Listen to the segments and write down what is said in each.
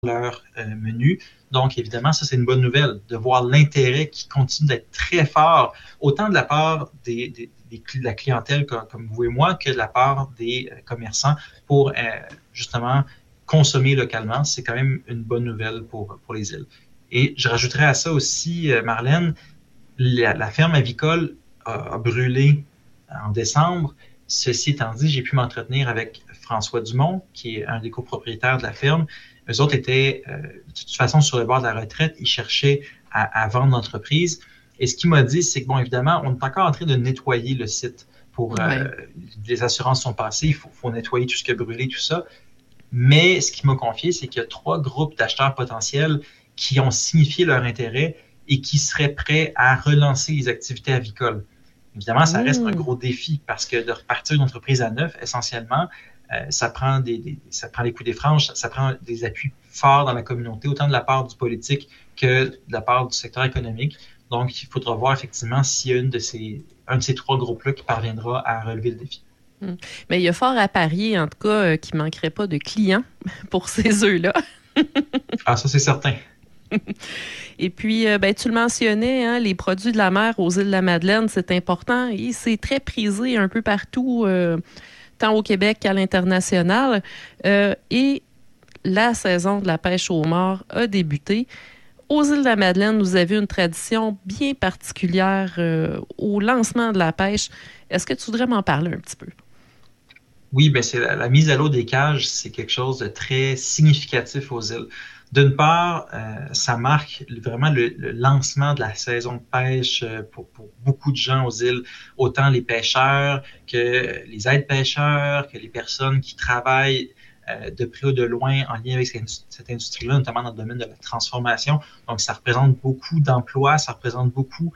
leur menu. Donc, évidemment, ça, c'est une bonne nouvelle de voir l'intérêt qui continue d'être très fort, autant de la part de la clientèle comme vous et moi, que de la part des commerçants pour justement consommer localement. C'est quand même une bonne nouvelle pour les îles. Et je rajouterais à ça aussi, Marlène, la ferme avicole a brûlé en décembre. Ceci étant dit, j'ai pu m'entretenir avec François Dumont, qui est un des copropriétaires de la ferme. Eux autres étaient de toute façon sur le bord de la retraite. Ils cherchaient à vendre l'entreprise. Et ce qu'il m'a dit, c'est que, bon, évidemment, on est encore en train de nettoyer le site pour les assurances sont passées. Il faut nettoyer tout ce qui a brûlé, tout ça. Mais ce qu'il m'a confié, c'est qu'il y a 3 groupes d'acheteurs potentiels qui ont signifié leur intérêt et qui seraient prêts à relancer les activités avicoles. Évidemment, ça reste un gros défi parce que de repartir une entreprise à neuf, essentiellement, ça prend les coups des franges, ça prend des appuis forts dans la communauté, autant de la part du politique que de la part du secteur économique. Donc, il faudra voir effectivement s'il y a un de ces 3 groupes-là qui parviendra à relever le défi. Mais il y a fort à parier, en tout cas, qu'il ne manquerait pas de clients pour ces œufs-là. Ah, ça, c'est certain. Et puis, tu le mentionnais, hein, les produits de la mer aux îles de la Madeleine, c'est important et c'est très prisé un peu partout, tant au Québec qu'à l'international. Et la saison de la pêche au homard a débuté. Aux îles de la Madeleine, vous avez une tradition bien particulière au lancement de la pêche. Est-ce que tu voudrais m'en parler un petit peu? Oui, bien, c'est la mise à l'eau des cages, c'est quelque chose de très significatif aux îles. D'une part, ça marque vraiment le lancement de la saison de pêche pour beaucoup de gens aux îles, autant les pêcheurs que les aides-pêcheurs, que les personnes qui travaillent de près ou de loin en lien avec cette industrie-là, notamment dans le domaine de la transformation. Donc, ça représente beaucoup d'emplois, ça représente beaucoup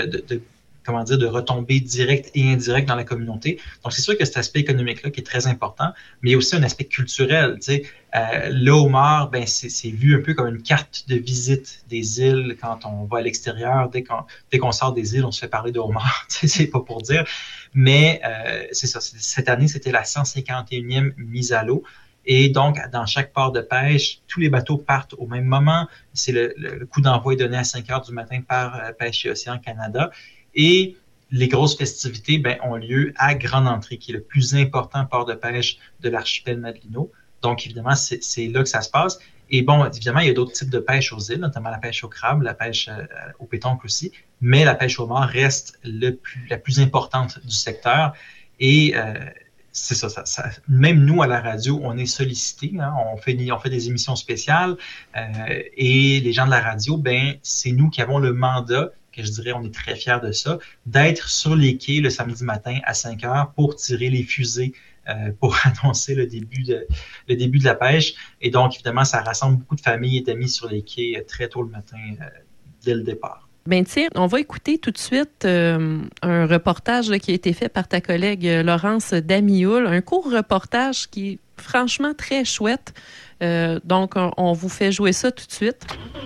de retombées directes et indirectes dans la communauté. Donc, c'est sûr que cet aspect économique-là qui est très important, mais il y a aussi un aspect culturel. Tu sais, le homard, ben c'est vu un peu comme une carte de visite des îles quand on va à l'extérieur. Dès qu'on sort des îles, on se fait parler de homard. Tu sais, c'est pas pour dire. Mais c'est ça. Cette année, c'était la 151e mise à l'eau. Et donc, dans chaque port de pêche, tous les bateaux partent au même moment. C'est le coup d'envoi est donné à 5 heures du matin par Pêche et Océan Canada. Et les grosses festivités ont lieu à Grande Entrée, qui est le plus important port de pêche de l'archipel Madelino. Donc, évidemment, c'est là que ça se passe. Et bon, évidemment, il y a d'autres types de pêche aux îles, notamment la pêche au crabe, la pêche au pétoncle aussi. Mais la pêche au homard reste la plus importante du secteur. Et c'est ça, même nous, à la radio, on est sollicités. Hein, on fait des émissions spéciales. Et les gens de la radio, c'est nous qui avons le mandat, que je dirais, on est très fiers de ça, d'être sur les quais le samedi matin à 5 heures pour tirer les fusées pour annoncer le début de la pêche. Et donc, évidemment, ça rassemble beaucoup de familles et d'amis sur les quais très tôt le matin, dès le départ. Tiens, on va écouter tout de suite un reportage qui a été fait par ta collègue Laurence Damioul, un court reportage qui est franchement très chouette. Donc, on vous fait jouer ça tout de suite.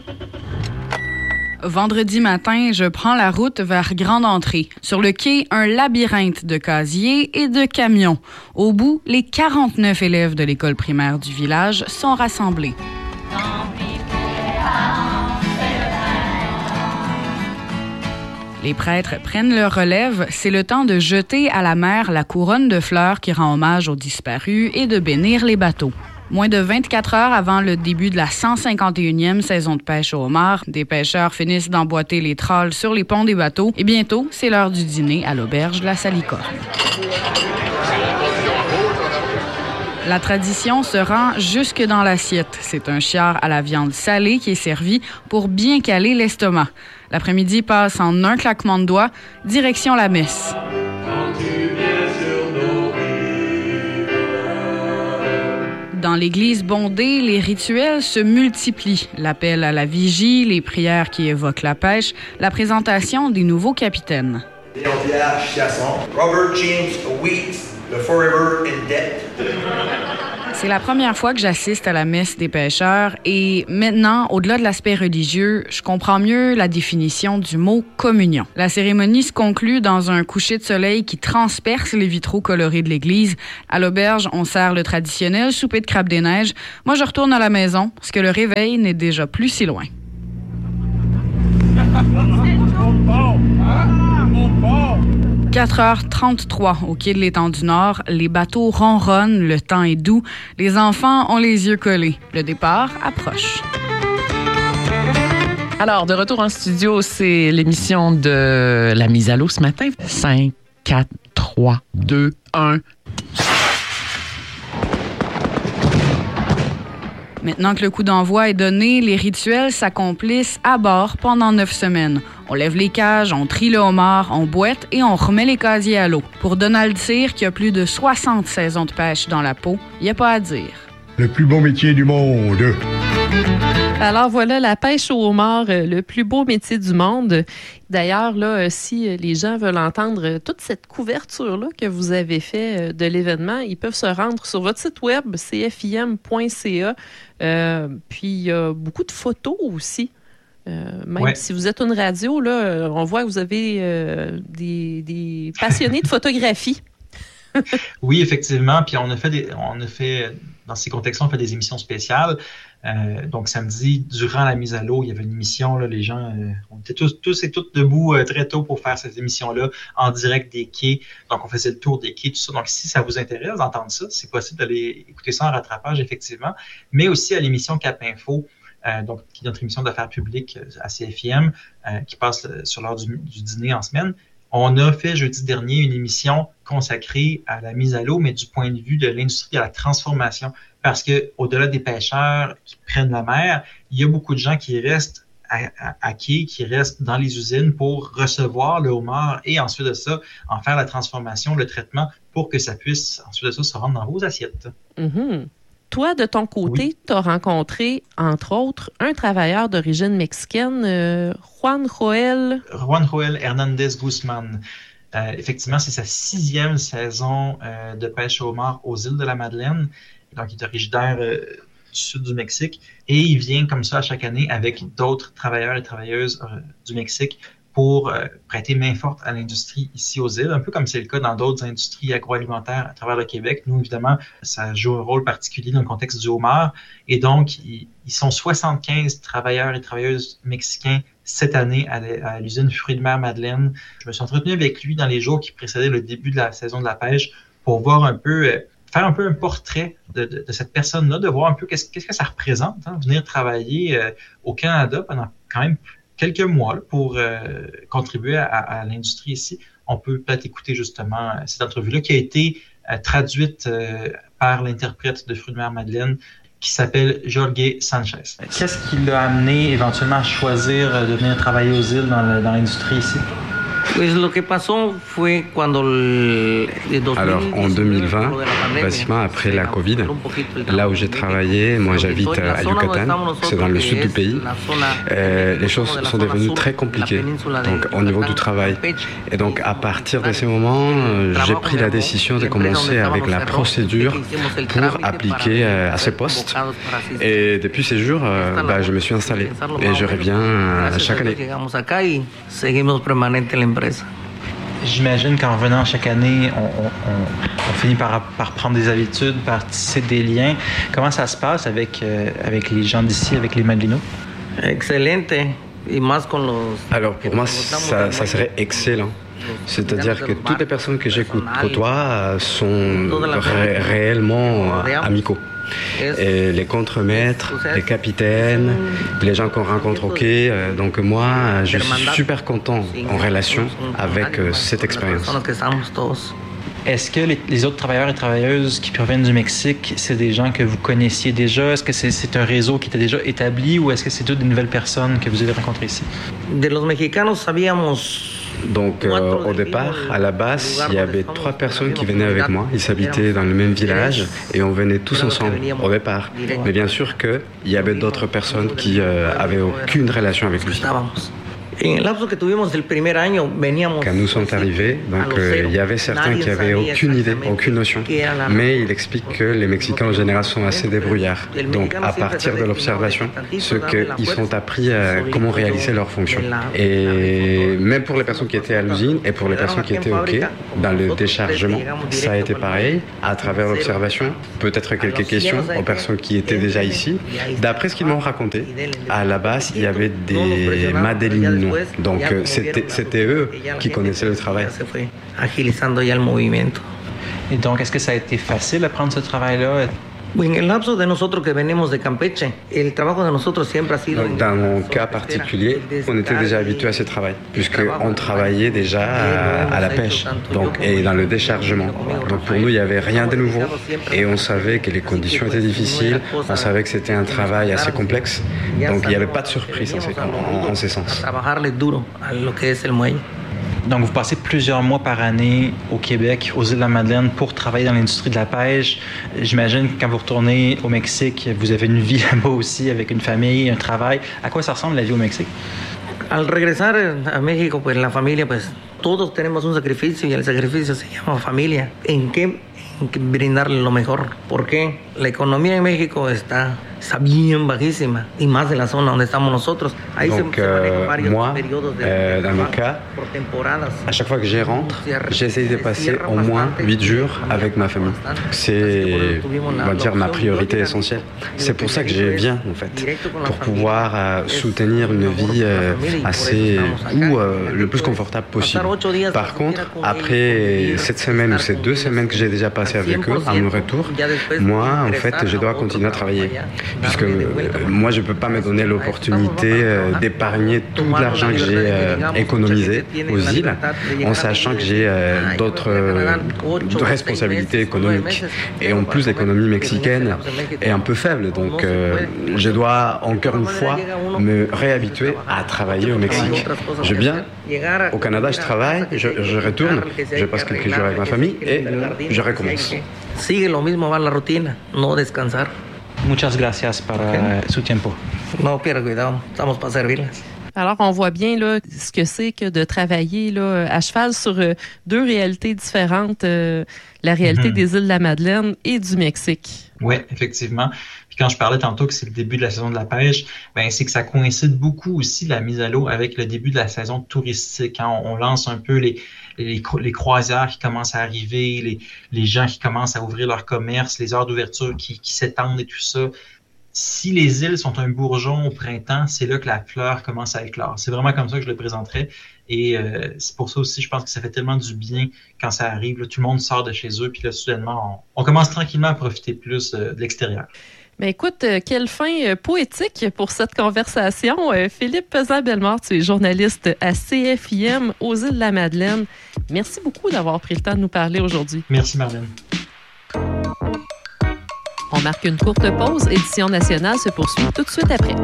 Vendredi matin, je prends la route vers Grande Entrée. Sur le quai, un labyrinthe de casiers et de camions. Au bout, les 49 élèves de l'école primaire du village sont rassemblés. Les prêtres prennent leur relève. C'est le temps de jeter à la mer la couronne de fleurs qui rend hommage aux disparus et de bénir les bateaux. Moins de 24 heures avant le début de la 151e saison de pêche au homard, des pêcheurs finissent d'emboîter les trolls sur les ponts des bateaux et bientôt, c'est l'heure du dîner à l'auberge La Salicorne. La tradition se rend jusque dans l'assiette. C'est un chiard à la viande salée qui est servi pour bien caler l'estomac. L'après-midi passe en un claquement de doigts, direction la messe. Dans l'église bondée, les rituels se multiplient. L'appel à la vigie, les prières qui évoquent la pêche, la présentation des nouveaux capitaines. Léon-Pierre Chasson, Robert James Weeks, le Forever in Debt. C'est la première fois que j'assiste à la messe des pêcheurs et maintenant, au-delà de l'aspect religieux, je comprends mieux la définition du mot communion. La cérémonie se conclut dans un coucher de soleil qui transperce les vitraux colorés de l'église. À l'auberge, on sert le traditionnel souper de crabe des neiges. Moi, je retourne à la maison parce que le réveil n'est déjà plus si loin. 4h33 au quai de l'étang du Nord. Les bateaux ronronnent, le temps est doux. Les enfants ont les yeux collés. Le départ approche. Alors, de retour en studio, c'est l'émission de la mise à l'eau ce matin. 5, 4, 3, 2, 1... Maintenant que le coup d'envoi est donné, les rituels s'accomplissent à bord pendant 9 semaines. On lève les cages, on trie le homard, on boite et on remet les casiers à l'eau. Pour Donald Cyr, qui a plus de 60 saisons de pêche dans la peau, il n'y a pas à dire. Le plus beau métier du monde. Alors voilà, la pêche au homard, le plus beau métier du monde. D'ailleurs, là, si les gens veulent entendre toute cette couverture-là que vous avez fait de l'événement, ils peuvent se rendre sur votre site web, cfim.ca. Puis il y a beaucoup de photos aussi. Même si vous êtes une radio, là, on voit que vous avez des passionnés de photographie. Oui, effectivement. Puis on a fait dans ces contextes-là, on fait des émissions spéciales. Donc samedi, durant la mise à l'eau, il y avait une émission. Là, les gens, on était tous et toutes debout très tôt pour faire cette émission-là en direct des quais. Donc on faisait le tour des quais, tout ça. Donc si ça vous intéresse d'entendre ça, c'est possible d'aller écouter ça en rattrapage, effectivement. Mais aussi à l'émission Cap Info. Donc, qui est notre émission d'affaires publiques à CFIM, qui passe sur l'heure du dîner en semaine. On a fait jeudi dernier une émission consacrée à la mise à l'eau, mais du point de vue de l'industrie, à la transformation. Parce que au-delà des pêcheurs qui prennent la mer, il y a beaucoup de gens qui restent à quai, qui restent dans les usines pour recevoir le homard et ensuite de ça, en faire la transformation, le traitement, pour que ça puisse ensuite de ça se rendre dans vos assiettes. Mm-hmm. Toi, de ton côté, tu as rencontré, entre autres, un travailleur d'origine mexicaine, Juan Joel Hernandez Guzman. Effectivement, c'est sa 6e saison de pêche au homard aux îles de la Madeleine. Donc, il est originaire du sud du Mexique et il vient comme ça à chaque année avec d'autres travailleurs et travailleuses du Mexique pour prêter main forte à l'industrie ici aux îles, un peu comme c'est le cas dans d'autres industries agroalimentaires à travers le Québec. Nous, évidemment, ça joue un rôle particulier dans le contexte du homard. Et donc, ils sont 75 travailleurs et travailleuses mexicains cette année à l'usine Fruits de mer Madeleine. Je me suis entretenu avec lui dans les jours qui précédaient le début de la saison de la pêche pour voir un peu, faire un peu un portrait de cette personne-là, de voir un peu qu'est-ce que ça représente, hein, venir travailler au Canada pendant quand même quelques mois là, pour contribuer à l'industrie ici. On peut peut-être écouter justement cette entrevue-là qui a été traduite par l'interprète de Fruits de mer Madeleine qui s'appelle Jorge Sanchez. Qu'est-ce qui l'a amené éventuellement à choisir de venir travailler aux îles dans l'industrie ici? Alors, en 2020, basiquement après la Covid, là où j'ai travaillé, moi j'habite à Yucatan, c'est dans le sud du pays, les choses sont devenues très compliquées, donc au niveau du travail. Et donc à partir de ces moments, j'ai pris la décision de commencer avec la procédure pour appliquer à ce poste. Et depuis ces jours, je me suis installé et je reviens chaque année. J'imagine qu'en revenant chaque année, on finit par prendre des habitudes, par tisser des liens. Comment ça se passe avec les gens d'ici, avec les Madelinos? Alors pour moi, ça serait excellent. C'est-à-dire que toutes les personnes que j'écoute côtoie sont réellement amicaux. Et les contremaîtres, les capitaines, les gens qu'on rencontre au quai. Donc moi, je suis super content en relation avec cette expérience. Est-ce que les autres travailleurs et travailleuses qui proviennent du Mexique, c'est des gens que vous connaissiez déjà? Est-ce que c'est un réseau qui était déjà établi ou est-ce que c'est toutes des nouvelles personnes que vous avez rencontrées ici? Donc au départ, à la base, il y avait 3 personnes qui venaient avec moi. Ils habitaient dans le même village et on venait tous ensemble au départ. Mais bien sûr qu'il y avait d'autres personnes qui avaient aucune relation avec lui. Quand nous sommes arrivés, donc il y avait certains qui n'avaient aucune idée, aucune notion. Mais il explique que les Mexicains en général sont assez débrouillards. Donc à partir de l'observation, ceux qu'ils sont appris à comment réaliser leurs fonctions. Et même pour les personnes qui étaient à l'usine et pour les personnes qui étaient au quai, dans le déchargement, ça a été pareil. À travers l'observation, peut-être quelques questions aux personnes qui étaient déjà ici. D'après ce qu'ils m'ont raconté, à la base, il y avait des Madelines. Donc c'était eux qui connaissaient le travail. Et donc, est-ce que ça a été facile de prendre ce travail-là? Donc, dans mon cas particulier, on était déjà habitué à ce travail, puisqu'on travaillait déjà à la pêche, donc, et dans le déchargement. Donc pour nous, il n'y avait rien de nouveau, et on savait que les conditions étaient difficiles, on savait que c'était un travail assez complexe, donc il n'y avait pas de surprise en ce sens. Donc, vous passez plusieurs mois par année au Québec, aux îles de la Madeleine, pour travailler dans l'industrie de la pêche. J'imagine que quand vous retournez au Mexique, vous avez une vie là-bas aussi, avec une famille, un travail. À quoi ça ressemble la vie au Mexique? Al regresar a México, pues la familia, pues todos tenemos un sacrificio y el sacrificio se llama familia. ¿En qué brindarle lo mejor? Porque la economía en México está bien bajísima, y más en la zona donde estamos nosotros. Ahí se manejan varios periodos de dans mon cas, à chaque fois que j'y rentre, j'essaie de passer au moins 8 jours avec ma famille. C'est, on va dire, ma priorité essentielle. C'est pour ça que je viens, en fait, pour pouvoir soutenir une vie assez, ou le plus confortable possible. Par contre, après cette semaine ou ces 2 semaines que j'ai déjà passées avec eux, à mon retour, moi, en fait, je dois continuer à travailler. Puisque moi, je ne peux pas me donner l'opportunité d'épargner tout l'argent que j'ai économisé aux îles, en sachant que j'ai d'autres responsabilités économiques. Et en plus, l'économie mexicaine est un peu faible. Donc, je dois encore une fois me réhabituer à travailler au Mexique. Je viens au Canada, je travaille, je retourne, je passe quelques jours avec ma famille et je recommence. Sigue lo mismo, va la rutina, no descansar. Muchas gracias para su tiempo. No pierda cuidado, estamos para servirles. Alors, on voit bien là, ce que c'est que de travailler là, à cheval sur 2 réalités différentes, la réalité des îles de la Madeleine et du Mexique. Oui, effectivement. Puis quand je parlais tantôt que c'est le début de la saison de la pêche, ben c'est que ça coïncide beaucoup aussi, la mise à l'eau, avec le début de la saison touristique. Hein. On lance un peu les croisières qui commencent à arriver, les gens qui commencent à ouvrir leur commerce, les heures d'ouverture qui s'étendent et tout ça. Si les îles sont un bourgeon au printemps, c'est là que la fleur commence à éclore. C'est vraiment comme ça que je le présenterais. Et c'est pour ça aussi, je pense que ça fait tellement du bien quand ça arrive. Là, tout le monde sort de chez eux, puis là, soudainement, on commence tranquillement à profiter plus de l'extérieur. Mais écoute, quelle fin poétique pour cette conversation. Philippe Pesan-Bellemare, tu es journaliste à CFIM aux îles de la Madeleine. Merci beaucoup d'avoir pris le temps de nous parler aujourd'hui. Merci, Marlène. On marque une courte pause. Édition nationale se poursuit tout de suite après.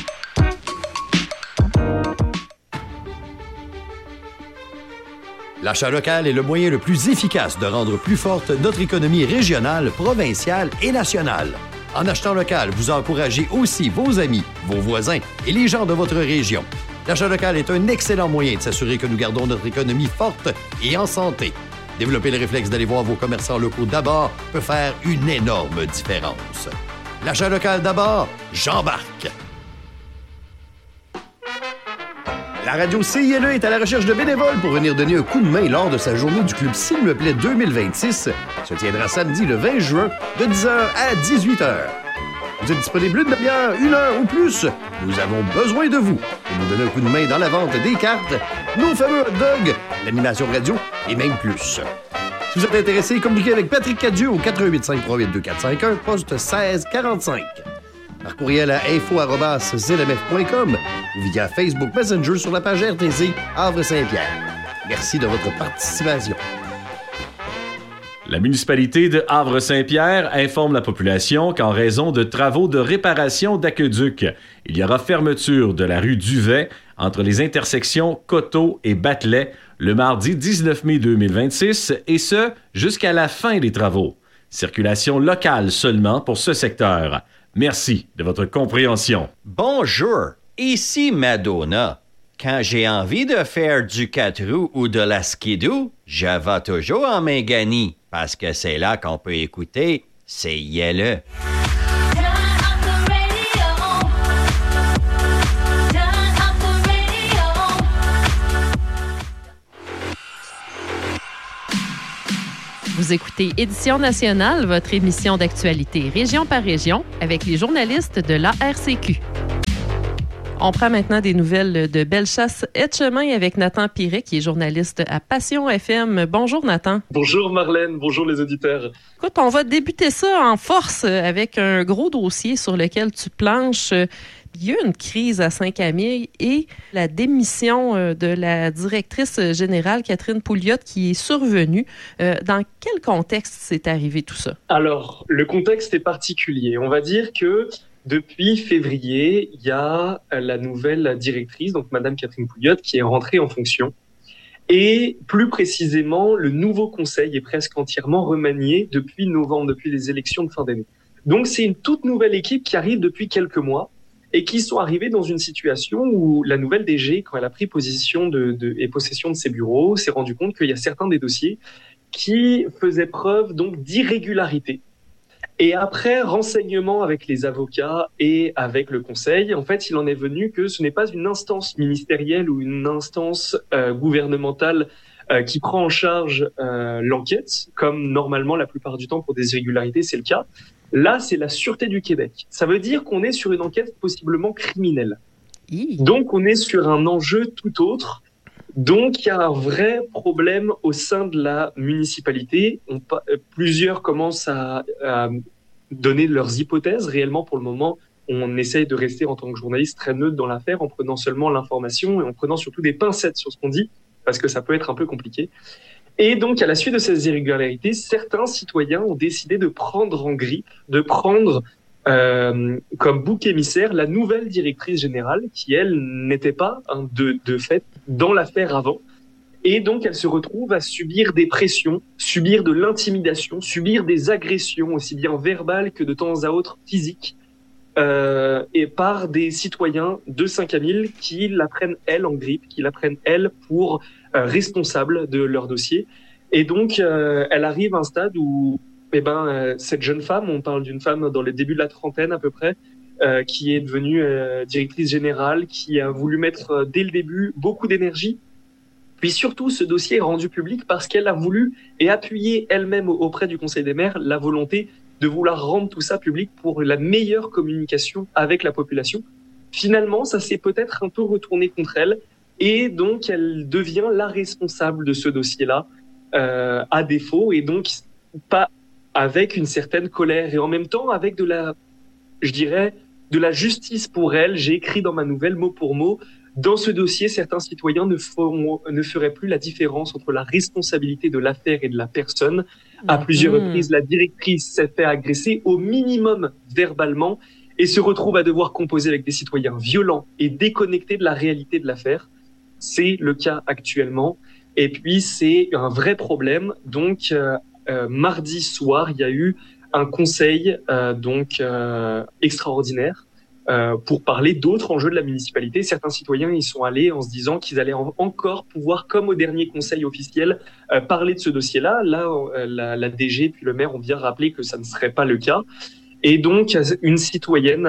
L'achat local est le moyen le plus efficace de rendre plus forte notre économie régionale, provinciale et nationale. En achetant local, vous encouragez aussi vos amis, vos voisins et les gens de votre région. L'achat local est un excellent moyen de s'assurer que nous gardons notre économie forte et en santé. Développer le réflexe d'aller voir vos commerçants locaux d'abord peut faire une énorme différence. L'achat local d'abord, j'embarque! La radio CILE est à la recherche de bénévoles pour venir donner un coup de main lors de sa journée du Club S'il me plaît 2026. Se tiendra samedi le 20 juin de 10h à 18h. Vous êtes disponible une demi-heure, 1 heure ou plus? Nous avons besoin de vous pour nous donner un coup de main dans la vente des cartes, nos fameux hot dogs, l'animation radio et même plus. Si vous êtes intéressé, communiquez avec Patrick Cadieux au 485-382-451, poste 1645. Par courriel à info@zlmf.com ou via Facebook Messenger sur la page RTC Havre-Saint-Pierre. Merci de votre participation. La municipalité de Havre-Saint-Pierre informe la population qu'en raison de travaux de réparation d'aqueduc, il y aura fermeture de la rue Duvet entre les intersections Coteau et Batelet le mardi 19 mai 2026 et ce, jusqu'à la fin des travaux. Circulation locale seulement pour ce secteur. Merci de votre compréhension. Bonjour, ici Madonna. quand j'ai envie de faire du 4 roues ou de la skidoo, je vais toujours en Méganie, parce que c'est là qu'on peut écouter CILE. Vous écoutez Édition nationale, votre émission d'actualité région par région avec les journalistes de l'ARCQ. On prend maintenant des nouvelles de Bellechasse-Etchemin avec Nathan Piret, qui est journaliste à Passion FM. Bonjour Nathan. Bonjour Marlène, bonjour les auditeurs. Écoute, on va débuter ça en force avec un gros dossier sur lequel tu planches. Il y a eu une crise à Saint-Camille et la démission de la directrice générale Catherine Pouliot qui est survenue. Dans quel contexte s'est arrivé tout ça? Alors, le contexte est particulier. On va dire que depuis février, il y a la nouvelle directrice, donc Madame Catherine Pouliot, qui est rentrée en fonction. Et plus précisément, le nouveau conseil est presque entièrement remanié depuis novembre, depuis les élections de fin d'année. Donc, c'est une toute nouvelle équipe qui arrive depuis quelques mois et qui sont arrivés dans une situation où la nouvelle DG, quand elle a pris possession et possession de ses bureaux, s'est rendu compte qu'il y a certains des dossiers qui faisaient preuve donc d'irrégularité. Et après renseignement avec les avocats et avec le conseil, en fait, il en est venu que ce n'est pas une instance ministérielle ou une instance gouvernementale qui prend en charge l'enquête, comme normalement la plupart du temps pour des irrégularités, c'est le cas. Là, c'est la Sûreté du Québec. Ça veut dire qu'on est sur une enquête possiblement criminelle. Donc, on est sur un enjeu tout autre. Donc, il y a un vrai problème au sein de la municipalité. Plusieurs commencent à donner leurs hypothèses. Réellement, pour le moment, on essaye de rester en tant que journaliste très neutre dans l'affaire en prenant seulement l'information et en prenant surtout des pincettes sur ce qu'on dit, parce que ça peut être un peu compliqué. Et donc, à la suite de ces irrégularités, certains citoyens ont décidé de prendre en grippe, de prendre comme bouc émissaire la nouvelle directrice générale, qui, elle, n'était pas de fait dans l'affaire avant. Et donc, elle se retrouve à subir des pressions, subir de l'intimidation, subir des agressions, aussi bien verbales que de temps à autre physiques, et par des citoyens de Saint-Camille qui la prennent, elle, en grippe, qui la prennent, elle, pour responsable de leur dossier. Et donc, elle arrive à un stade où cette jeune femme, on parle d'une femme dans les débuts de la trentaine à peu près, qui est devenue directrice générale, qui a voulu mettre dès le début beaucoup d'énergie. Puis surtout, ce dossier est rendu public parce qu'elle a voulu et appuyé elle-même auprès du Conseil des maires la volonté de vouloir rendre tout ça public pour la meilleure communication avec la population. Finalement, ça s'est peut-être un peu retourné contre elle et donc elle devient la responsable de ce dossier-là à défaut et donc pas avec une certaine colère et en même temps avec de la justice pour elle. J'ai écrit dans ma nouvelle mot pour mot, dans ce dossier, certains citoyens ne feraient plus la différence entre la responsabilité de l'affaire et de la personne. À plusieurs reprises, la directrice s'est fait agresser au minimum verbalement et se retrouve à devoir composer avec des citoyens violents et déconnectés de la réalité de l'affaire. C'est le cas actuellement. Et puis, c'est un vrai problème. Donc, mardi soir, il y a eu un conseil extraordinaire pour parler d'autres enjeux de la municipalité. Certains citoyens y sont allés en se disant qu'ils allaient encore pouvoir, comme au dernier conseil officiel, parler de ce dossier-là. Là, la DG puis le maire ont bien rappelé que ça ne serait pas le cas. Et donc, une citoyenne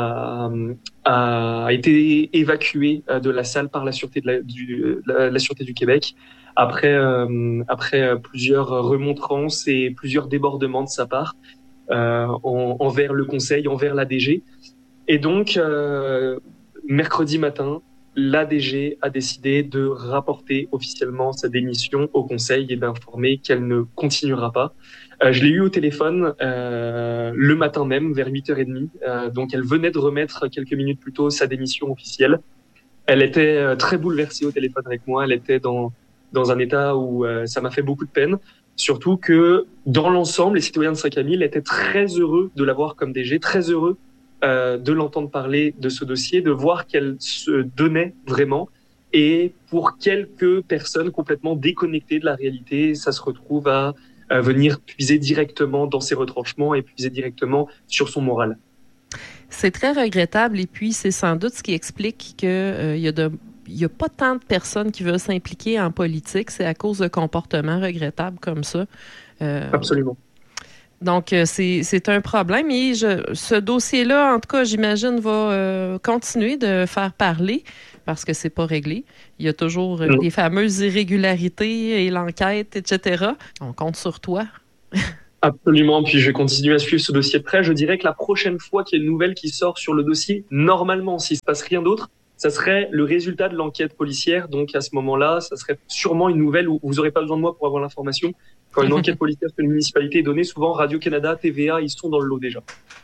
a été évacuée de la salle par la Sûreté la Sûreté du Québec après plusieurs remontrances et plusieurs débordements de sa part envers le conseil, envers la DG. Et donc, mercredi matin, la DG a décidé de rapporter officiellement sa démission au conseil et d'informer qu'elle ne continuera pas. Je l'ai eu au téléphone le matin même, vers 8h30. Donc, elle venait de remettre quelques minutes plus tôt sa démission officielle. Elle était très bouleversée au téléphone avec moi. Elle était dans un état où ça m'a fait beaucoup de peine. Surtout que, dans l'ensemble, les citoyens de Saint-Camille étaient très heureux de l'avoir comme DG, très heureux de l'entendre parler de ce dossier, de voir qu'elle se donnait vraiment. Et pour quelques personnes complètement déconnectées de la réalité, ça se retrouve à venir puiser directement dans ses retranchements et puiser directement sur son moral. C'est très regrettable et puis c'est sans doute ce qui explique qu'il y a de il n'y a pas tant de personnes qui veulent s'impliquer en politique. C'est à cause de comportements regrettables comme ça. Absolument. Donc, c'est un problème. Et ce dossier-là, en tout cas, j'imagine, va continuer de faire parler parce que c'est pas réglé. Il y a toujours les fameuses irrégularités et l'enquête, etc. On compte sur toi. Absolument, puis je vais continuer à suivre ce dossier de près. Je dirais que la prochaine fois qu'il y a une nouvelle qui sort sur le dossier, normalement, s'il ne se passe rien d'autre, ça serait le résultat de l'enquête policière. Donc à ce moment-là, ça serait sûrement une nouvelle où vous n'aurez pas besoin de moi pour avoir l'information. Quand une enquête policière sur une municipalité est donnée, souvent Radio-Canada, TVA, ils sont dans le lot déjà.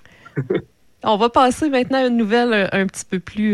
On va passer maintenant à une nouvelle un petit peu plus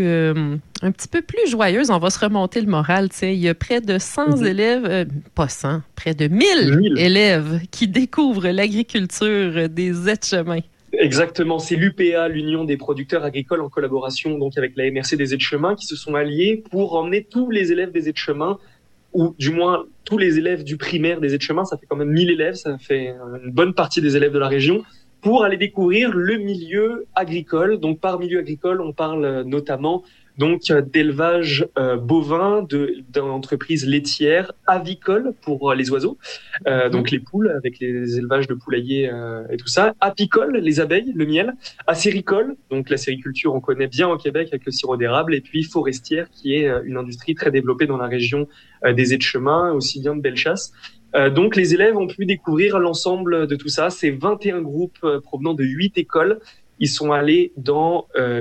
joyeuse. On va se remonter le moral. T'sais. Il y a près de 100 élèves, pas 100, près de 1000 élèves qui découvrent l'agriculture des aides-chemins. Exactement, c'est l'UPA, l'Union des producteurs agricoles, en collaboration donc avec la MRC des aides-chemins, qui se sont alliés pour emmener tous les élèves des aides-chemins, ou du moins tous les élèves du primaire des aides-chemins, ça fait quand même 1000 élèves, ça fait une bonne partie des élèves de la région, pour aller découvrir le milieu agricole. Donc par milieu agricole, on parle notamment donc d'élevage bovin, d'entreprises laitières, avicoles pour les oiseaux, donc les poules avec les élevages de poulaillers et tout ça, apicoles, les abeilles, le miel, acéricole, donc la sériculture on connaît bien au Québec avec le sirop d'érable, et puis forestière qui est une industrie très développée dans la région des aides-chemins, aussi bien de Bellechasse. Donc les élèves ont pu découvrir l'ensemble de tout ça. C'est 21 groupes provenant de 8 écoles. Ils sont allés dans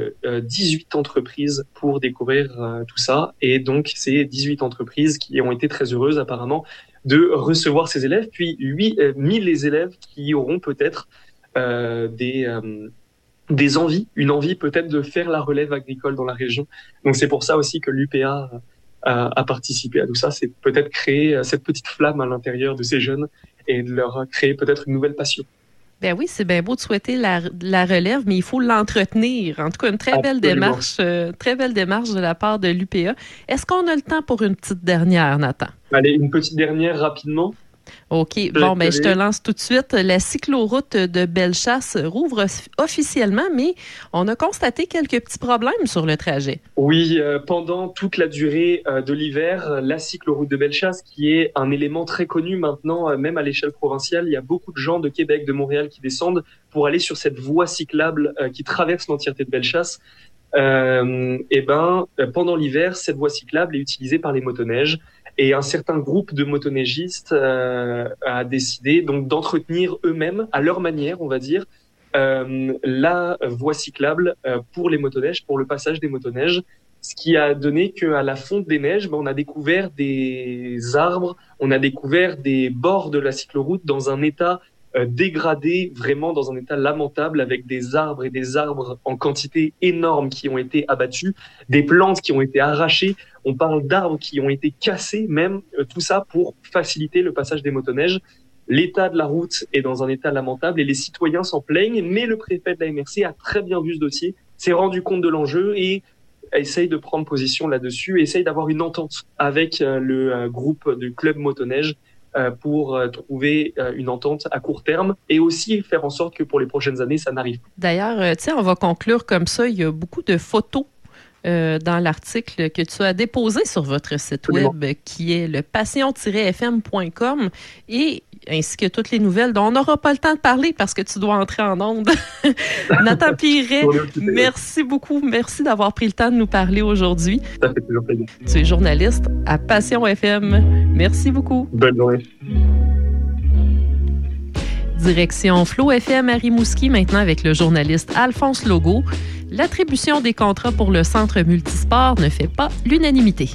18 entreprises pour découvrir tout ça. Et donc, c'est 18 entreprises qui ont été très heureuses apparemment de recevoir ces élèves. Puis 1000 élèves qui auront peut-être des envies, une envie peut-être de faire la relève agricole dans la région. Donc c'est pour ça aussi que l'UPA a participé à tout ça. C'est peut-être créer cette petite flamme à l'intérieur de ces jeunes et de leur créer peut-être une nouvelle passion. Ben oui, c'est bien beau de souhaiter la relève, mais il faut l'entretenir. En tout cas, une très belle démarche de la part de l'UPA. Est-ce qu'on a le temps pour une petite dernière, Nathan? Allez, une petite dernière rapidement. OK. Je te lance tout de suite. La cycloroute de Bellechasse rouvre officiellement, mais on a constaté quelques petits problèmes sur le trajet. Oui, pendant toute la durée de l'hiver, la cycloroute de Bellechasse, qui est un élément très connu maintenant, même à l'échelle provinciale, il y a beaucoup de gens de Québec, de Montréal qui descendent pour aller sur cette voie cyclable qui traverse l'entièreté de Bellechasse. Pendant l'hiver, cette voie cyclable est utilisée par les motoneiges. Et un certain groupe de motoneigistes a décidé donc d'entretenir eux-mêmes, à leur manière, on va dire, la voie cyclable pour les motoneiges, pour le passage des motoneiges. Ce qui a donné qu'à la fonte des neiges, on a découvert des arbres, on a découvert des bords de la cycloroute dans un état dégradé, vraiment dans un état lamentable, avec des arbres et des arbres en quantité énorme qui ont été abattus, des plantes qui ont été arrachées, on parle d'arbres qui ont été cassés même, tout ça pour faciliter le passage des motoneiges. L'état de la route est dans un état lamentable et les citoyens s'en plaignent, mais le préfet de la MRC a très bien vu ce dossier, s'est rendu compte de l'enjeu et essaye de prendre position là-dessus, essaye d'avoir une entente avec le groupe du club motoneige pour trouver une entente à court terme et aussi faire en sorte que pour les prochaines années, ça n'arrive plus. D'ailleurs, on va conclure comme ça. Il y a beaucoup de photos dans l'article que tu as déposé sur votre site web qui est le passion-fm.com et ainsi que toutes les nouvelles dont on n'aura pas le temps de parler parce que tu dois entrer en onde. Nathan Pirret, merci beaucoup. Merci d'avoir pris le temps de nous parler aujourd'hui. Ça fait toujours plaisir. Tu es journaliste à Passion FM. Merci beaucoup. Bonne journée. Direction Flow FM à Rimouski, maintenant avec le journaliste Alphonse Logo. L'attribution des contrats pour le centre multisport ne fait pas l'unanimité.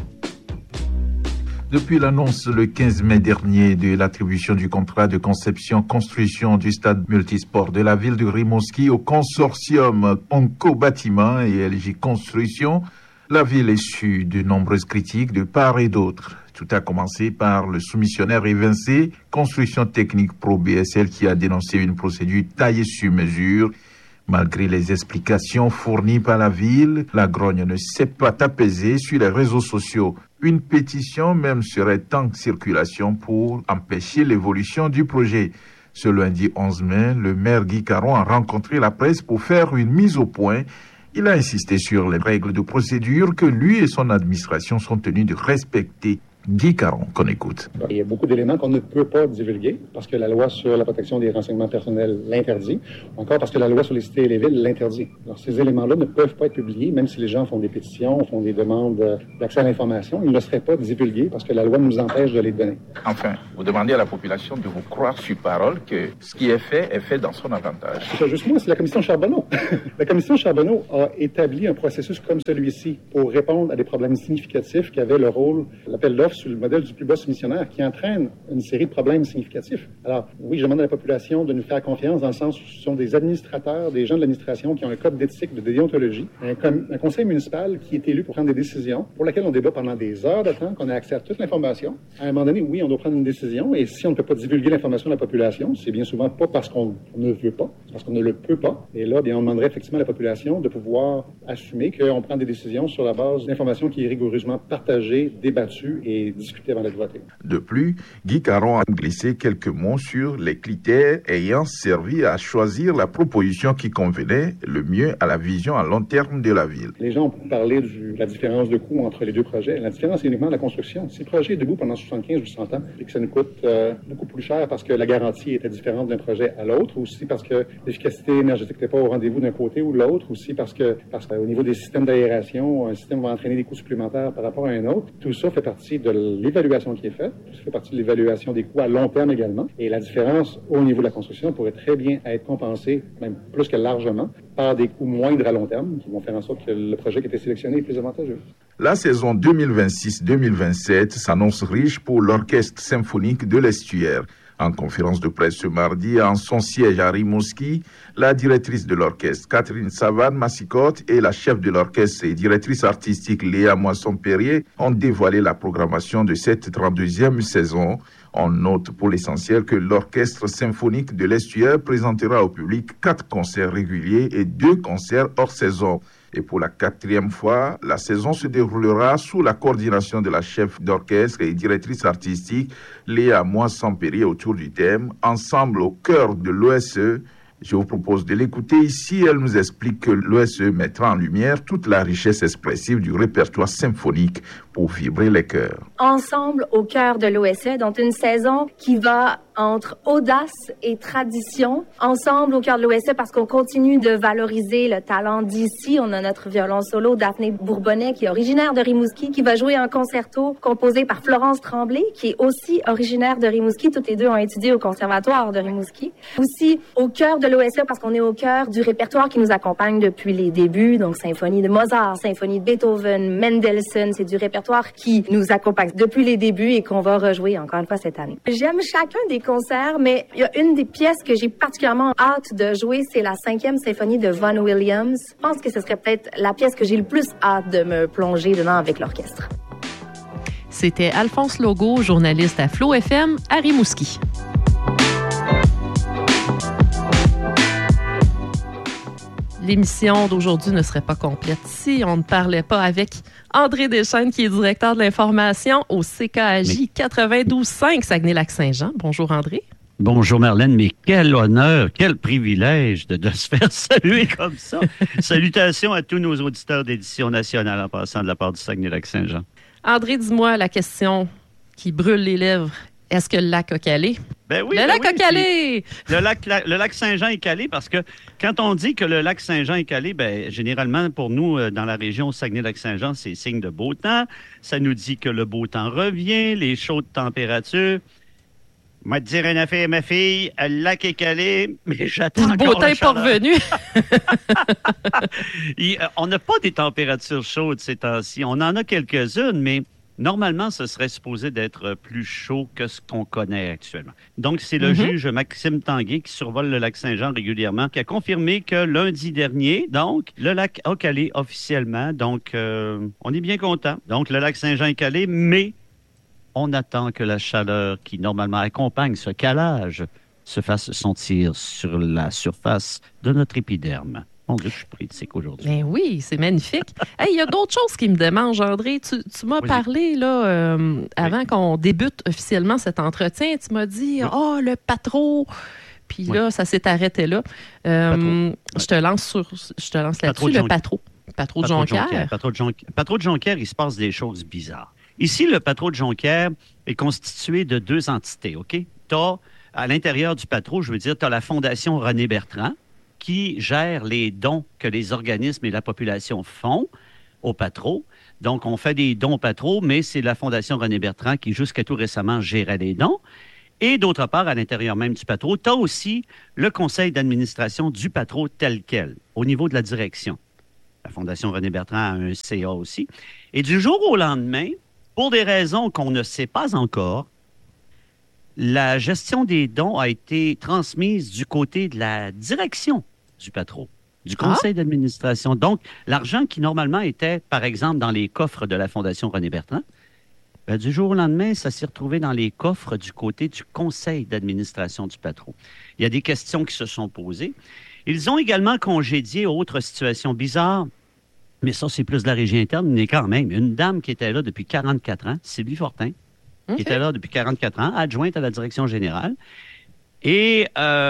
Depuis l'annonce le 15 mai dernier de l'attribution du contrat de conception-construction du stade multisport de la ville de Rimouski au consortium Onco Bâtiment et LG Construction, la ville est sue de nombreuses critiques de part et d'autre. Tout a commencé par le soumissionnaire évincé Construction Technique Pro BSL qui a dénoncé une procédure taillée sur mesure. Malgré les explications fournies par la ville, la grogne ne s'est pas apaisée sur les réseaux sociaux. Une pétition même serait en circulation pour empêcher l'évolution du projet. Ce lundi 11 mai, le maire Guy Caron a rencontré la presse pour faire une mise au point Il a insisté sur les règles de procédure que lui et son administration sont tenus de respecter. Guy Caron, qu'on écoute. Il y a beaucoup d'éléments qu'on ne peut pas divulguer parce que la loi sur la protection des renseignements personnels l'interdit, encore parce que la loi sur les cités et les villes l'interdit. Alors, ces éléments-là ne peuvent pas être publiés, même si les gens font des pétitions, font des demandes d'accès à l'information, ils ne seraient pas divulgués parce que la loi nous empêche de les donner. Enfin, vous demandez à la population de vous croire sur parole que ce qui est fait dans son avantage. C'est pas juste moi, c'est la commission Charbonneau. La commission Charbonneau a établi un processus comme celui-ci pour répondre à des problèmes significatifs qui avaient le rôle, l'appel d'offres sur le modèle du plus bas soumissionnaire qui entraîne une série de problèmes significatifs. Alors, oui, je demande à la population de nous faire confiance dans le sens où ce sont des administrateurs, des gens de l'administration qui ont un code d'éthique, de déontologie, un conseil municipal qui est élu pour prendre des décisions, pour laquelle on débat pendant des heures de temps, qu'on a accès à toute l'information. À un moment donné, oui, on doit prendre une décision et si on ne peut pas divulguer l'information de la population, c'est bien souvent pas parce qu'on ne veut pas, c'est parce qu'on ne le peut pas. Et là, bien, on demanderait effectivement à la population de pouvoir assumer qu'on prend des décisions sur la base d'informations qui est rigoureusement partagée, débattue et discuter avant d'être voté. De plus, Guy Caron a glissé quelques mots sur les critères ayant servi à choisir la proposition qui convenait le mieux à la vision à long terme de la ville. Les gens ont parlé de la différence de coût entre les deux projets. La différence est uniquement la construction. Si le projet est debout pendant 75 ou 100 ans et que ça nous coûte beaucoup plus cher parce que la garantie était différente d'un projet à l'autre, ou aussi parce que l'efficacité énergétique n'était pas au rendez-vous d'un côté ou de l'autre, ou aussi parce qu'au niveau des systèmes d'aération, un système va entraîner des coûts supplémentaires par rapport à un autre. Tout ça fait partie de l'évaluation qui est faite. Ça fait partie de l'évaluation des coûts à long terme également. Et la différence au niveau de la construction pourrait très bien être compensée, même plus que largement, par des coûts moindres à long terme qui vont faire en sorte que le projet qui a été sélectionné est plus avantageux. La saison 2026-2027 s'annonce riche pour l'Orchestre symphonique de l'Estuaire. En conférence de presse ce mardi, en son siège à Rimouski, la directrice de l'orchestre, Catherine Savane-Massicotte, et la chef de l'orchestre et directrice artistique, Léa Moisson-Perrier, ont dévoilé la programmation de cette 32e saison. On note pour l'essentiel que l'Orchestre symphonique de l'Estuaire présentera au public 4 concerts réguliers et 2 concerts hors saison. Et pour la 4e fois, la saison se déroulera sous la coordination de la chef d'orchestre et directrice artistique Léa Moisson-Perrier autour du thème « Ensemble au cœur de l'OSE ». Je vous propose de l'écouter ici. Elle nous explique que l'OSE mettra en lumière toute la richesse expressive du répertoire symphonique pour vibrer les cœurs. Ensemble au cœur de l'OSE, donc une saison qui va entre audace et tradition. Ensemble au cœur de l'OSE parce qu'on continue de valoriser le talent d'ici. On a notre violon solo Daphné Bourbonnais qui est originaire de Rimouski, qui va jouer un concerto composé par Florence Tremblay qui est aussi originaire de Rimouski. Toutes les deux ont étudié au conservatoire de Rimouski. Aussi au cœur de l'OSE parce qu'on est au cœur du répertoire qui nous accompagne depuis les débuts. Donc symphonie de Mozart, symphonie de Beethoven, Mendelssohn. C'est du répertoire qui nous accompagne depuis les débuts et qu'on va rejouer encore une fois cette année. J'aime chacun des concerts, mais il y a une des pièces que j'ai particulièrement hâte de jouer, c'est la 5e symphonie de Vaughan Williams. Je pense que ce serait peut-être la pièce que j'ai le plus hâte de me plonger dedans avec l'orchestre. C'était Alphonse Logo, journaliste à Flow FM à Rimouski. L'émission d'aujourd'hui ne serait pas complète si on ne parlait pas avec André Deschênes, qui est directeur de l'information au CKAJ 92.5 Saguenay-Lac-Saint-Jean. Bonjour André. Bonjour Marlène, mais quel honneur, quel privilège de se faire saluer comme ça. Salutations à tous nos auditeurs d'édition nationale en passant de la part du Saguenay-Lac-Saint-Jean. André, dis-moi la question qui brûle les lèvres. Est-ce que le lac a calé? Ben oui, le lac a calé! Le lac Saint-Jean est calé parce que quand on dit que le lac Saint-Jean est calé, ben généralement pour nous, dans la région Saguenay-Lac-Saint-Jean, c'est signe de beau temps. Ça nous dit que le beau temps revient, les chaudes températures. Moi, te dire une affaire, ma fille, le lac est calé, mais j'attends encore la chaleur. Le beau temps n'est pas revenu. On n'a pas des températures chaudes ces temps-ci. On en a quelques-unes, mais normalement, ce serait supposé d'être plus chaud que ce qu'on connaît actuellement. Donc, c'est le juge Maxime Tanguay qui survole le lac Saint-Jean régulièrement, qui a confirmé que lundi dernier, donc, le lac a calé officiellement. Donc, on est bien content. Donc, le lac Saint-Jean est calé, mais on attend que la chaleur qui, normalement, accompagne ce calage se fasse sentir sur la surface de notre épiderme. Mon Dieu, je suis politique aujourd'hui. Ben oui, c'est magnifique. Hey, il y a d'autres choses qui me démangent, André. Tu m'as parlé, là, avant qu'on débute officiellement cet entretien, tu m'as dit, le patro, Puis là, ça s'est arrêté là. Je te lance là-dessus, le Patro. Patro de Jonquière. Patro de Jonquière, il se passe des choses bizarres. Ici, le Patro de Jonquière est constitué de 2 entités, OK? Tu as, à l'intérieur du Patro, je veux dire, tu as la Fondation René Bertrand qui gère les dons que les organismes et la population font au Patro. Donc, on fait des dons au Patro, mais c'est la Fondation René Bertrand qui, jusqu'à tout récemment, gérait les dons. Et d'autre part, à l'intérieur même du Patro, tu as aussi le conseil d'administration du Patro tel quel, au niveau de la direction. La Fondation René Bertrand a un CA aussi. Et du jour au lendemain, pour des raisons qu'on ne sait pas encore, la gestion des dons a été transmise du côté de la direction du Patro, du conseil d'administration. Donc, l'argent qui normalement était, par exemple, dans les coffres de la Fondation René Bertrand, du jour au lendemain, ça s'est retrouvé dans les coffres du côté du conseil d'administration du Patro. Il y a des questions qui se sont posées. Ils ont également congédié autre situation bizarre, mais ça, c'est plus de la régie interne, mais quand même, une dame qui était là depuis 44 ans, Sylvie Fortin, qui était là depuis 44 ans, adjointe à la direction générale. Et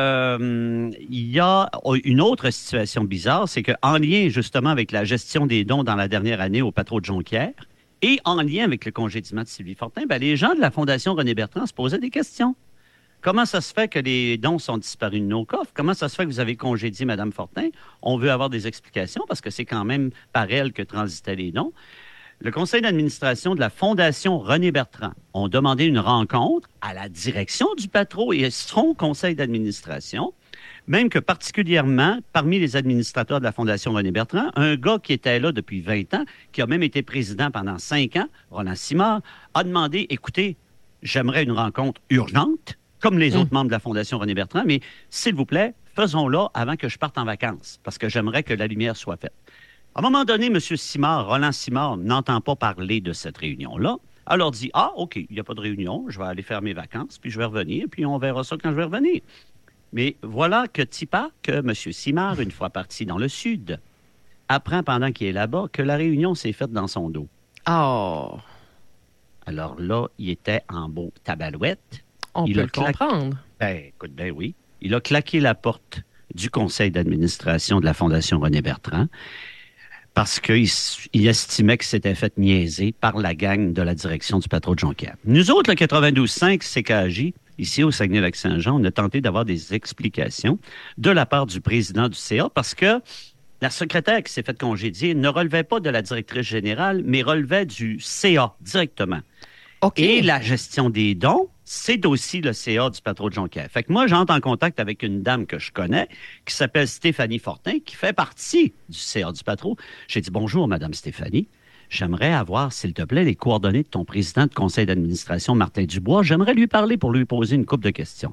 il y a une autre situation bizarre, c'est qu'en lien justement avec la gestion des dons dans la dernière année au Patro de Jonquière, et en lien avec le congédiement de Sylvie Fortin, les gens de la Fondation René Bertrand se posaient des questions. Comment ça se fait que les dons sont disparus de nos coffres? Comment ça se fait que vous avez congédié Mme Fortin? On veut avoir des explications parce que c'est quand même par elle que transitaient les dons. Le conseil d'administration de la Fondation René Bertrand ont demandé une rencontre à la direction du Patro et son conseil d'administration, même que particulièrement, parmi les administrateurs de la Fondation René Bertrand, un gars qui était là depuis 20 ans, qui a même été président pendant 5 ans, Roland Simard, a demandé, écoutez, j'aimerais une rencontre urgente, comme les autres membres de la Fondation René Bertrand, mais s'il vous plaît, faisons-la avant que je parte en vacances, parce que j'aimerais que la lumière soit faite. À un moment donné, M. Simard, Roland Simard, n'entend pas parler de cette réunion-là. Alors dit, OK, il n'y a pas de réunion, je vais aller faire mes vacances, puis je vais revenir, puis on verra ça quand je vais revenir. Mais voilà que M. Simard, une fois parti dans le Sud, apprend pendant qu'il est là-bas que la réunion s'est faite dans son dos. Oh! Alors là, il était en beau tabarouette. On peut le comprendre. Écoute, oui. Il a claqué la porte du conseil d'administration de la Fondation René Bertrand parce qu'il estimait que c'était fait niaiser par la gang de la direction du Patro de Jonquière. Nous autres, le 92.5 CKJ, ici au Saguenay-Lac-Saint-Jean, on a tenté d'avoir des explications de la part du président du CA parce que la secrétaire qui s'est faite congédier ne relevait pas de la directrice générale, mais relevait du CA directement. Okay. Et la gestion des dons, c'est aussi le CA du Patro de Jonquière. Fait que moi, j'entre en contact avec une dame que je connais, qui s'appelle Stéphanie Fortin, qui fait partie du CA du Patro. J'ai dit, bonjour, Madame Stéphanie. J'aimerais avoir, s'il te plaît, les coordonnées de ton président de conseil d'administration, Martin Dubois. J'aimerais lui parler pour lui poser une couple de questions.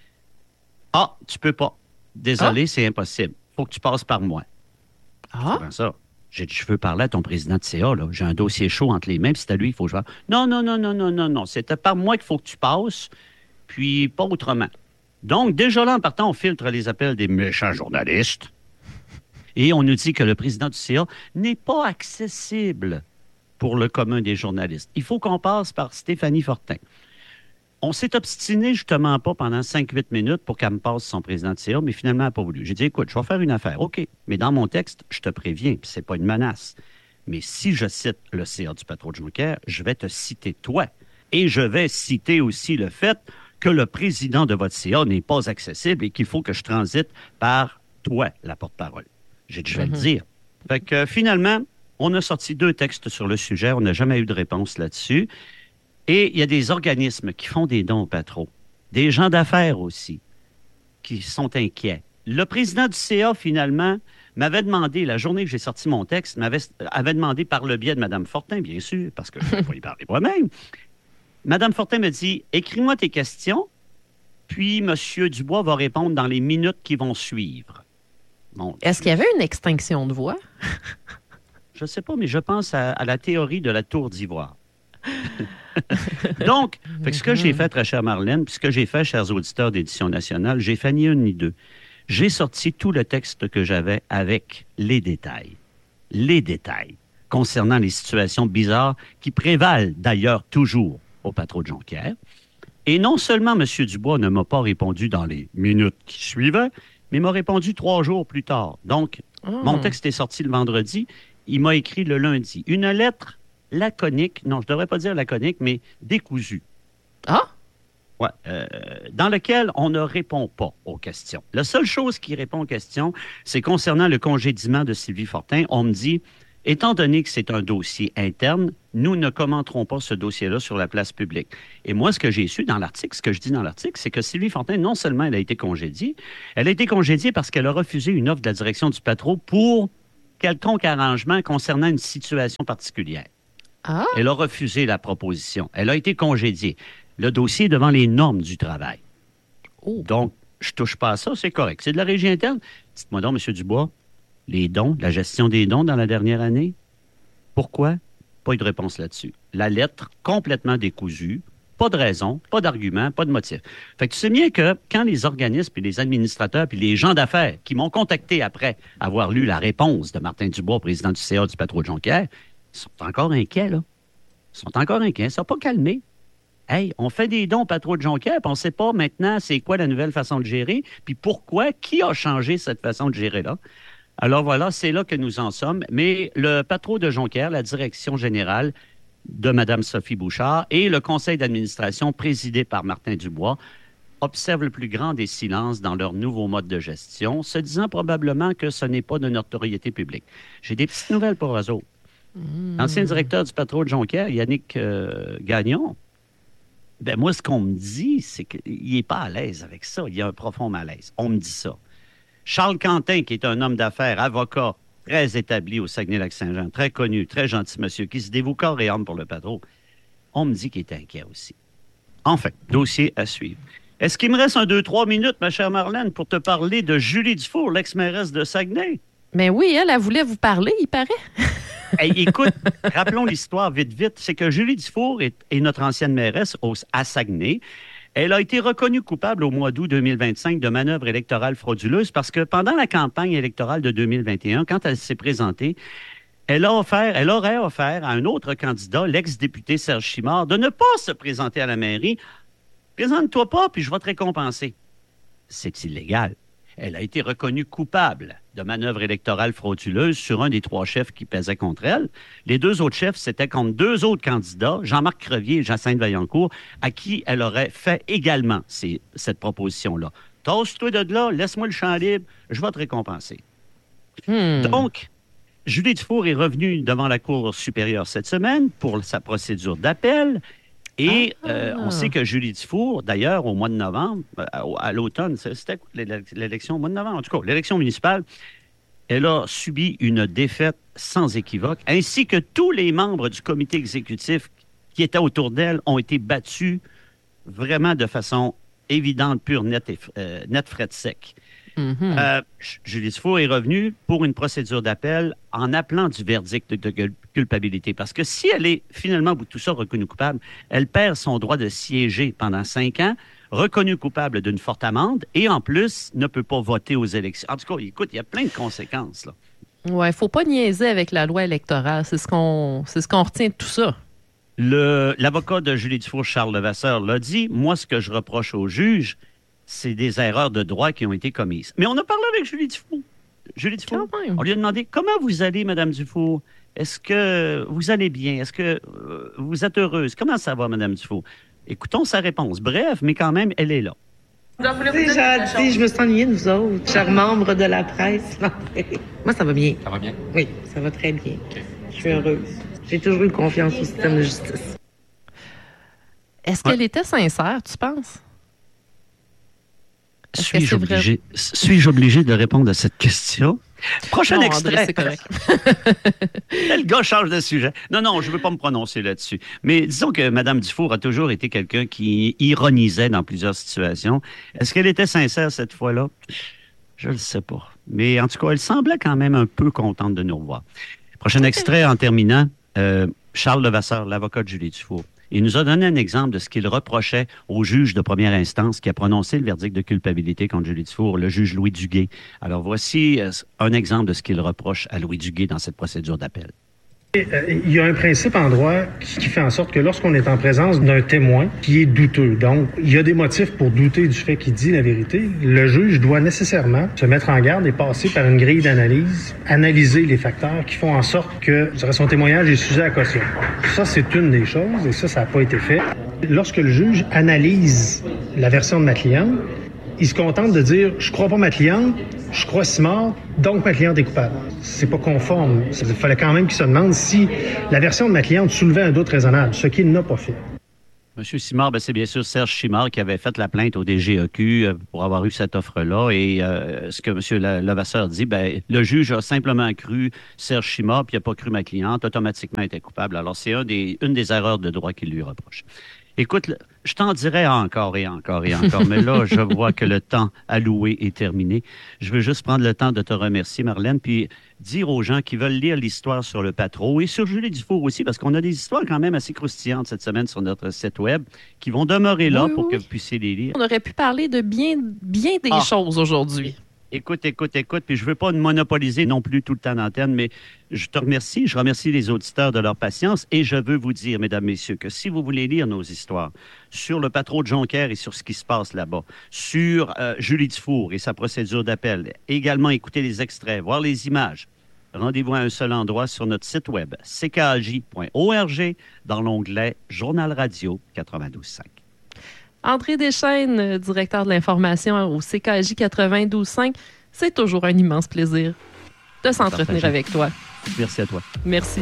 Ah, tu peux pas. Désolé, c'est impossible. Faut que tu passes par moi. Comment ça? J'ai dit, je veux parler à ton président de CA, là. J'ai un dossier chaud entre les mains, puis c'est à lui, il faut que je fasse. Non. C'était par moi qu'il faut que tu passes, puis pas autrement. Donc, déjà là, en partant, on filtre les appels des méchants journalistes. Et on nous dit que le président du CA n'est pas accessible pour le commun des journalistes. Il faut qu'on passe par Stéphanie Fortin. On s'est obstiné justement pas pendant 5-8 minutes pour qu'elle me passe son président de CA, mais finalement, elle n'a pas voulu. J'ai dit, écoute, je vais faire une affaire. OK, mais dans mon texte, je te préviens, puis c'est pas une menace. Mais si je cite le CA du Patro de Jonquière, je vais te citer toi. Et je vais citer aussi le fait que le président de votre CA n'est pas accessible et qu'il faut que je transite par toi, la porte-parole. J'ai dit, je vais le dire. Fait que finalement, on a sorti 2 textes sur le sujet. On n'a jamais eu de réponse là-dessus. Et il y a des organismes qui font des dons au Patro, des gens d'affaires aussi, qui sont inquiets. Le président du CA, finalement, m'avait demandé, la journée que j'ai sorti mon texte, avait demandé par le biais de Mme Fortin, bien sûr, parce que je ne vais pas y parler moi-même. Mme Fortin me dit, écris-moi tes questions, puis M. Dubois va répondre dans les minutes qui vont suivre. Bon, est-ce qu'il y avait une extinction de voix? Je ne sais pas, mais je pense à la théorie de la tour d'ivoire. Donc, ce que j'ai fait, très chère Marlène, puis ce que j'ai fait, chers auditeurs d'Édition nationale, j'ai fait ni une ni deux. J'ai sorti tout le texte que j'avais avec les détails concernant les situations bizarres qui prévalent d'ailleurs toujours au Patro de Jonquière. Et non seulement M. Dubois ne m'a pas répondu dans les minutes qui suivaient, mais m'a répondu 3 jours plus tard. Donc, mon texte est sorti le vendredi. Il m'a écrit le lundi. Une lettre laconique, non, je ne devrais pas dire laconique, mais décousue. Ah? Ouais, dans lequel on ne répond pas aux questions. La seule chose qui répond aux questions, c'est concernant le congédiement de Sylvie Fortin. On me dit, étant donné que c'est un dossier interne, nous ne commenterons pas ce dossier-là sur la place publique. Et moi, ce que j'ai su dans l'article, ce que je dis dans l'article, c'est que Sylvie Fortin, non seulement elle a été congédiée parce qu'elle a refusé une offre de la direction du Patro pour quelconque arrangement concernant une situation particulière. Ah? Elle a refusé la proposition. Elle a été congédiée. Le dossier est devant les normes du travail. Oh. Donc, je touche pas à ça, c'est correct. C'est de la régie interne. Dites-moi donc, M. Dubois, les dons, la gestion des dons dans la dernière année, pourquoi? Pas eu de réponse là-dessus. La lettre complètement décousue, pas de raison, pas d'argument, pas de motif. Fait que tu sais bien que quand les organismes, puis les administrateurs, puis les gens d'affaires qui m'ont contacté après avoir lu la réponse de Martin Dubois, président du CA du Patro de Jonquière, ils sont encore inquiets, là. Ils sont encore inquiets. Ça n'a pas calmé. Hey, on fait des dons au Patro de Jonquière, puis on ne sait pas maintenant c'est quoi la nouvelle façon de gérer, puis pourquoi, qui a changé cette façon de gérer-là. Alors voilà, c'est là que nous en sommes. Mais le Patro de Jonquière, la direction générale de Mme Sophie Bouchard et le conseil d'administration présidé par Martin Dubois observent le plus grand des silences dans leur nouveau mode de gestion, se disant probablement que ce n'est pas de notoriété publique. J'ai des petites nouvelles pour eux autres. L'ancien directeur du Patro de Jonquière, Yannick Gagnon, ben moi, ce qu'on me dit, c'est qu'il n'est pas à l'aise avec ça. Il y a un profond malaise. On me dit ça. Charles Quentin, qui est un homme d'affaires, avocat, très établi au Saguenay-Lac-Saint-Jean, très connu, très gentil monsieur, qui se dévoue corps et âme pour le Patro, on me dit qu'il est inquiet aussi. Enfin, dossier à suivre. Est-ce qu'il me reste 2-3 minutes, ma chère Marlène, pour te parler de Julie Dufour, l'ex-mairesse de Saguenay? Mais oui, elle voulait vous parler, il paraît. Hey, écoute, rappelons l'histoire vite. C'est que Julie Dufour est notre ancienne mairesse à Saguenay. Elle a été reconnue coupable au mois d'août 2025 de manœuvres électorales frauduleuses parce que pendant la campagne électorale de 2021, quand elle s'est présentée, elle aurait offert à un autre candidat, l'ex-député Serge Chimard, de ne pas se présenter à la mairie. Présente-toi pas, puis je vais te récompenser. C'est illégal. Elle a été reconnue coupable de manœuvres électorales frauduleuses sur un des 3 chefs qui pesaient contre elle. Les 2 autres chefs, c'était contre 2 autres candidats, Jean-Marc Crevier et Jacinthe Vaillancourt, à qui elle aurait fait également cette proposition-là. Tasse-toi de là, laisse-moi le champ libre, je vais te récompenser. Donc, Julie Dufour est revenue devant la Cour supérieure cette semaine pour sa procédure d'appel. Et on sait que Julie Dufour, d'ailleurs, au mois de novembre, à l'automne, c'était quoi l'élection au mois de novembre? En tout cas, l'élection municipale, elle a subi une défaite sans équivoque, ainsi que tous les membres du comité exécutif qui étaient autour d'elle ont été battus vraiment de façon évidente, pure, nette, frais de sec. Julie Dufour est revenue pour une procédure d'appel en appelant du verdict de culpabilité. Parce que si elle est finalement, au bout de tout ça, reconnue coupable, elle perd son droit de siéger pendant 5 ans, reconnue coupable d'une forte amende et en plus ne peut pas voter aux élections. En tout cas, écoute, il y a plein de conséquences, là. Ouais, il ne faut pas niaiser avec la loi électorale. C'est ce qu'on retient de tout ça. L'avocat de Julie Dufour, Charles Levasseur, l'a dit. Moi, ce que je reproche au juge, c'est des erreurs de droit qui ont été commises. Mais on a parlé avec Julie Dufour. On lui a demandé, comment vous allez, Mme Dufour? Est-ce que vous allez bien? Est-ce que vous êtes heureuse? Comment ça va, Mme Dufour? Écoutons sa réponse. Bref, mais quand même, elle est là. C'est gentil, je me suis ennuyée de vous autres, chers membres de la presse. Moi, ça va bien. Ça va bien? Oui, ça va très bien. Okay. Je suis heureuse. J'ai toujours eu confiance au système de justice. Est-ce qu'elle était sincère, tu penses? Suis-je obligé de répondre à cette question? Prochain extrait. André, c'est correct. Le gars change de sujet. Non, je ne veux pas me prononcer là-dessus. Mais disons que Mme Dufour a toujours été quelqu'un qui ironisait dans plusieurs situations. Est-ce qu'elle était sincère cette fois-là? Je ne le sais pas. Mais en tout cas, elle semblait quand même un peu contente de nous revoir. Prochain extrait en terminant. Charles Levasseur, l'avocat de Julie Dufour. Il nous a donné un exemple de ce qu'il reprochait au juge de première instance qui a prononcé le verdict de culpabilité contre Julie Dufour, le juge Louis Duguay. Alors, voici un exemple de ce qu'il reproche à Louis Duguay dans cette procédure d'appel. Il y a un principe en droit qui fait en sorte que lorsqu'on est en présence d'un témoin qui est douteux, donc il y a des motifs pour douter du fait qu'il dit la vérité, le juge doit nécessairement se mettre en garde et passer par une grille d'analyse, analyser les facteurs qui font en sorte que son témoignage est sujet à caution. Ça, c'est une des choses, et ça n'a pas été fait. Lorsque le juge analyse la version de ma cliente, il se contente de dire « je crois pas ma cliente, je crois Simard, donc ma cliente est coupable ». C'est pas conforme. Il fallait quand même qu'il se demande si la version de ma cliente soulevait un doute raisonnable, ce qu'il n'a pas fait. Monsieur Simard, c'est bien sûr Serge Simard qui avait fait la plainte au DGEQ pour avoir eu cette offre-là. Et ce que M. Levasseur dit, le juge a simplement cru Serge Simard, puis il n'a pas cru ma cliente, automatiquement était coupable. Alors, c'est une des erreurs de droit qu'il lui reproche. Écoute, je t'en dirais encore et encore et encore, mais là, je vois que le temps alloué est terminé. Je veux juste prendre le temps de te remercier, Marlène, puis dire aux gens qui veulent lire l'histoire sur le Patro et sur Julie Dufour aussi, parce qu'on a des histoires quand même assez croustillantes cette semaine sur notre site web qui vont demeurer là pour que vous puissiez les lire. On aurait pu parler de bien des choses aujourd'hui. Écoute, puis je ne veux pas monopoliser non plus tout le temps d'antenne, mais je te remercie, je remercie les auditeurs de leur patience et je veux vous dire, mesdames, messieurs, que si vous voulez lire nos histoires sur le Patro de Jonquière et sur ce qui se passe là-bas, sur Julie Dufour et sa procédure d'appel, également écouter les extraits, voir les images, rendez-vous à un seul endroit sur notre site web, ckaj.org, dans l'onglet Journal Radio 92.5. André Deschênes, directeur de l'information au CKJ 92.5, c'est toujours un immense plaisir de s'entretenir avec toi. Merci à toi. Merci.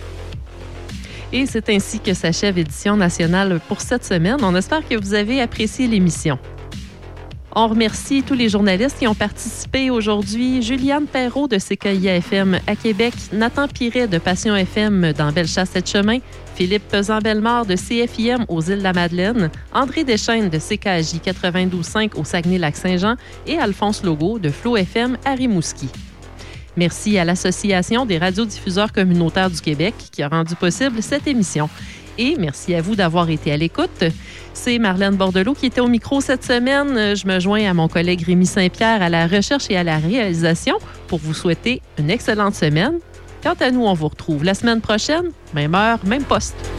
Et c'est ainsi que s'achève Édition nationale pour cette semaine. On espère que vous avez apprécié l'émission. On remercie tous les journalistes qui ont participé aujourd'hui. Juliane Perrault de CKIA-FM à Québec, Nathan Piret de Passion FM dans Bellechasse-Sept-Chemins, Philippe Pesant-Bellemare de CFIM aux Îles-de-la-Madeleine, André Deschênes de CKJ 92.5 au Saguenay-Lac-Saint-Jean et Alphonse Legault de Flow FM à Rimouski. Merci à l'Association des radiodiffuseurs communautaires du Québec qui a rendu possible cette émission. Et merci à vous d'avoir été à l'écoute. C'est Marlène Bordelot qui était au micro cette semaine. Je me joins à mon collègue Rémi Saint-Pierre à la recherche et à la réalisation pour vous souhaiter une excellente semaine. Quant à nous, on vous retrouve la semaine prochaine, même heure, même poste.